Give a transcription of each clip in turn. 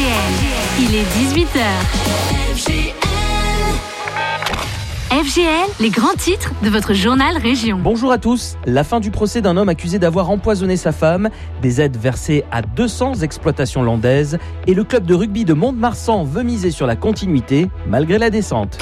Il est 18h. FGL, les grands titres de votre journal Région. Bonjour à tous. La fin du procès d'un homme accusé d'avoir empoisonné sa femme, des aides versées à 200 exploitations landaises et le club de rugby de Mont-de-Marsan veut miser sur la continuité malgré la descente.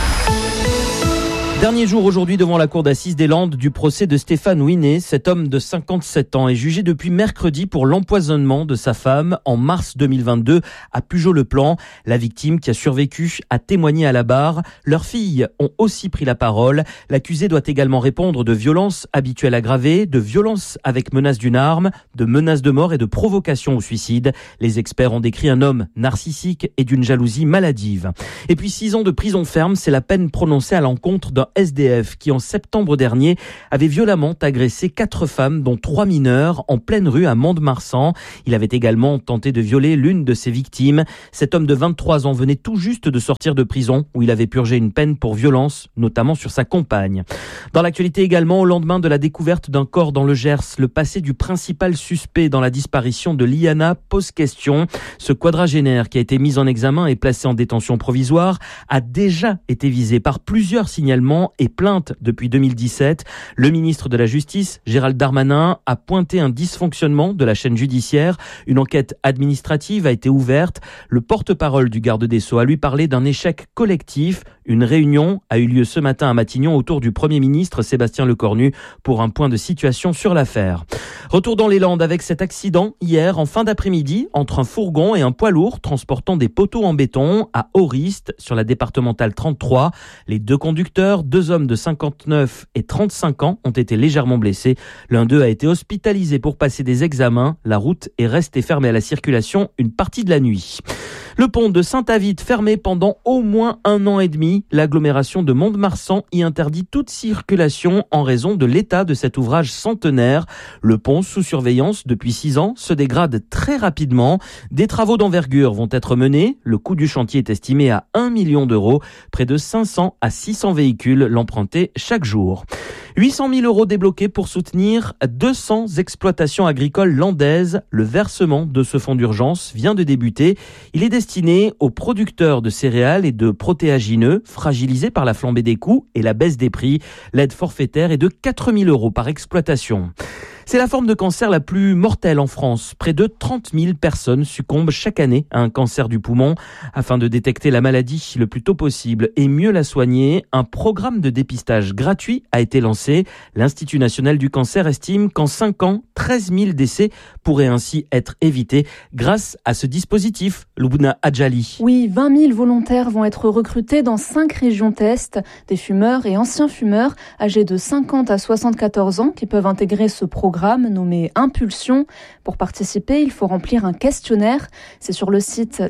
Dernier jour aujourd'hui devant la cour d'assises des Landes du procès de Stéphane Ouinet. Cet homme de 57 ans est jugé depuis mercredi pour l'empoisonnement de sa femme en mars 2022 à Pujaut-le-Plan. La victime qui a survécu a témoigné à la barre. Leurs filles ont aussi pris la parole. L'accusé doit également répondre de violences habituelles aggravées, de violences avec menace d'une arme, de menaces de mort et de provocation au suicide. Les experts ont décrit un homme narcissique et d'une jalousie maladive. Et puis 6 ans de prison ferme, c'est la peine prononcée à l'encontre d'un SDF qui en septembre dernier avait violemment agressé 4 femmes dont 3 mineurs en pleine rue à Mont-de-Marsan. Il avait également tenté de violer l'une de ses victimes. Cet homme de 23 ans venait tout juste de sortir de prison où il avait purgé une peine pour violence, notamment sur sa compagne. Dans l'actualité également, au lendemain de la découverte d'un corps dans le Gers, le passé du principal suspect dans la disparition de Liana pose question. Ce quadragénaire qui a été mis en examen et placé en détention provisoire a déjà été visé par plusieurs signalements et plaintes depuis 2017. Le ministre de la Justice, Gérald Darmanin, a pointé un dysfonctionnement de la chaîne judiciaire. Une enquête administrative a été ouverte. Le porte-parole du garde des Sceaux a lui parlé d'un échec collectif. Une réunion a eu lieu ce matin à Matignon autour du Premier ministre Sébastien Lecornu pour un point de situation sur l'affaire. Retour dans les Landes avec cet accident hier en fin d'après-midi entre un fourgon et un poids lourd transportant des poteaux en béton à Orist sur la départementale 33. Les 2 conducteurs, 2 hommes de 59 et 35 ans, ont été légèrement blessés. L'un d'eux a été hospitalisé pour passer des examens. La route est restée fermée à la circulation une partie de la nuit. Le pont de Saint-Avite fermé pendant au moins 1 an et demi. L'agglomération de Mont-de-Marsan y interdit toute circulation en raison de l'état de cet ouvrage centenaire. Le pont, sous surveillance depuis 6 ans, se dégrade très rapidement. Des travaux d'envergure vont être menés. Le coût du chantier est estimé à 1 million d'euros. Près de 500 à 600 véhicules l'empruntaient chaque jour. 800 000 euros débloqués pour soutenir 200 exploitations agricoles landaises. Le versement de ce fonds d'urgence vient de débuter. Il est destiné aux producteurs de céréales et de protéagineux fragilisés par la flambée des coûts et la baisse des prix. L'aide forfaitaire est de 4 000 euros par exploitation. C'est la forme de cancer la plus mortelle en France. Près de 30 000 personnes succombent chaque année à un cancer du poumon. Afin de détecter la maladie le plus tôt possible et mieux la soigner, un programme de dépistage gratuit a été lancé. L'Institut national du cancer estime qu'en 5 ans, 13 000 décès pourraient ainsi être évités grâce à ce dispositif. Lubna Adjali. Oui, 20 000 volontaires vont être recrutés dans 5 régions test. Des fumeurs et anciens fumeurs âgés de 50 à 74 ans qui peuvent intégrer ce programme nommé Impulsion. Pour participer, il faut remplir un questionnaire. C'est sur le site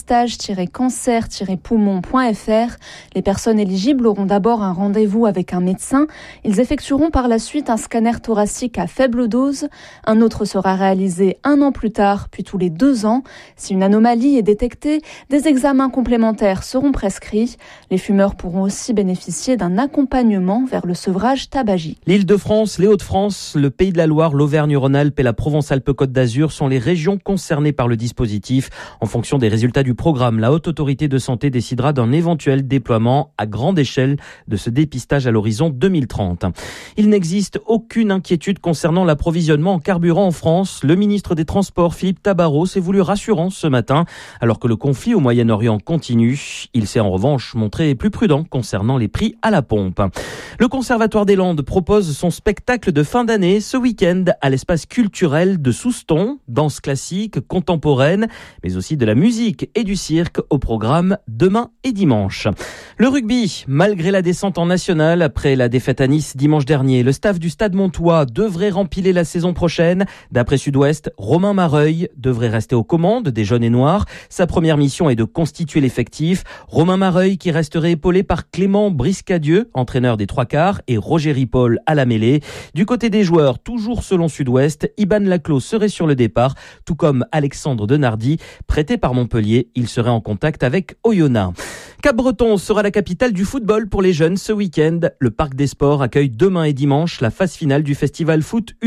dépistage-cancer-poumon.fr. Les personnes éligibles auront d'abord un rendez-vous avec un médecin. Ils effectueront par la suite un scanner thoracique à faible dose. Un autre sera réalisé 1 an plus tard, puis tous les 2 ans. Si une anomalie est détectée, des examens complémentaires seront prescrits. Les fumeurs pourront aussi bénéficier d'un accompagnement vers le sevrage tabagique. L'Île-de-France, les Hauts-de-France, le Pays de la Loire, l'Auvergne-Rhône-Alpes et la Provence-Alpes-Côte d'Azur sont les régions concernées par le dispositif. En fonction des résultats du programme, la Haute Autorité de Santé décidera d'un éventuel déploiement à grande échelle de ce dépistage à l'horizon 2030. Il n'existe aucune inquiétude concernant l'approvisionnement en carburant en France. Le ministre des Transports, Philippe Tabarot, s'est voulu rassurant ce matin. Alors que le conflit au Moyen-Orient continue, il s'est en revanche montré plus prudent concernant les prix à la pompe. Le Conservatoire des Landes propose son spectacle de fin d'année ce week-end à l'espace culturel de Souston, danse classique, contemporaine, mais aussi de la musique et du cirque au programme demain et dimanche. Le rugby, malgré la descente en nationale après la défaite à Nice dimanche dernier, le staff du Stade Montois devrait rempiler la saison prochaine. D'après Sud-Ouest, Romain Mareuil devrait rester aux commandes des jaunes et noirs. Sa première mission est de constituer l'effectif. Romain Mareuil qui resterait épaulé par Clément Briscadieu, entraîneur des 3/4, et Roger Ripoll à la mêlée. Du côté des joueurs, toujours selon Sud-Ouest, Iban Laclos serait sur le départ, tout comme Alexandre Denardi, prêté par Montpellier. Il serait en contact avec Oyonnax. Cap-Breton sera la capitale du football pour les jeunes ce week-end. Le Parc des Sports accueille demain et dimanche la phase finale du festival foot U13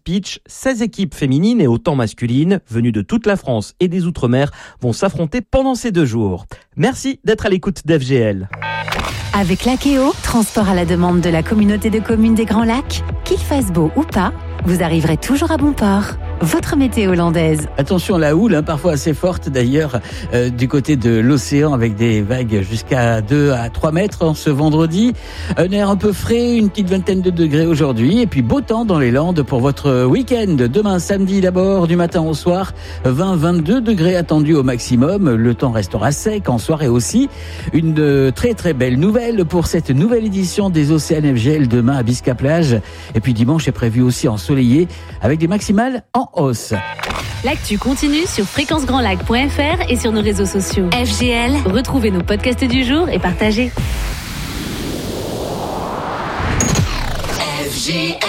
pitch, 16 équipes féminines et autant masculines, venues de toute la France et des Outre-mer, vont s'affronter pendant ces 2 jours. Merci d'être à l'écoute d'FGL. Avec Lakeo, transport à la demande de la communauté de communes des Grands Lacs, qu'il fasse beau ou pas, vous arriverez toujours à bon port. Votre météo hollandaise. Attention, la houle, parfois assez forte d'ailleurs, du côté de l'océan avec des vagues jusqu'à 2 à 3 mètres en ce vendredi. Un air un peu frais, une petite vingtaine de degrés aujourd'hui et puis beau temps dans les Landes pour votre week-end. Demain samedi d'abord, du matin au soir, 20-22 degrés attendus au maximum. Le temps restera sec en soirée aussi. Une très très belle nouvelle pour cette nouvelle édition des Océans FGL demain à Bisca-Plage. Et puis dimanche est prévu aussi ensoleillé avec des maximales en hausse. L'actu continue sur fréquencegrandlac.fr et sur nos réseaux sociaux. FGL, retrouvez nos podcasts du jour et partagez. FGL.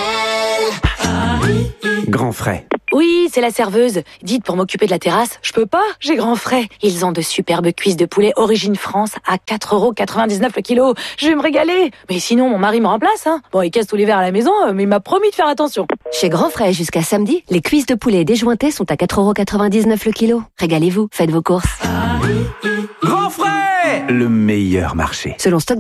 Grand frais. Oui, c'est la serveuse. Dites, pour m'occuper de la terrasse, je peux pas, j'ai grand frais. Ils ont de superbes cuisses de poulet origine France à 4,99€ le kilo. Je vais me régaler. Mais sinon, mon mari me remplace, hein. Bon, il casse tous les verres à la maison, mais il m'a promis de faire attention. Chez Grand Frais, jusqu'à samedi, les cuisses de poulet déjointées sont à 4,99€ le kilo. Régalez-vous, faites vos courses. Grand frais, le meilleur marché. Selon stock